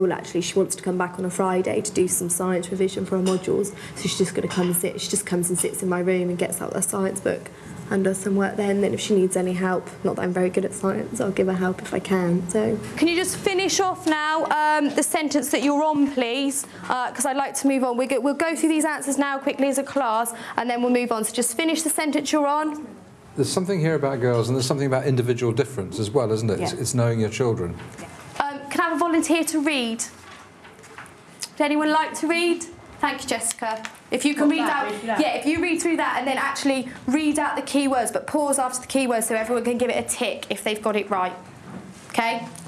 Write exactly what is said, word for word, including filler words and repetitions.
Well, actually, she wants to come back on a Friday to do some science revision for her modules, so she's just going to come and sit. She just comes and sits in my room and gets out her science book and does some work then. Then if she needs any help, not that I'm very good at science, I'll give her help if I can. So, can you just finish off now um, the sentence that you're on, please? Because uh, I'd like to move on. We'll go, we'll go through these answers now quickly as a class, and then we'll move on. So just finish the sentence you're on. There's something here about girls, and there's something about individual difference as well, isn't it? Yeah. It's, it's knowing your children. Yeah. Um, can I have a volunteer to read? Would anyone like to read? Thank you, Jessica. If you can read out, yeah, if you read through that and then actually read out the keywords, but pause after the keywords so everyone can give it a tick if they've got it right. Okay?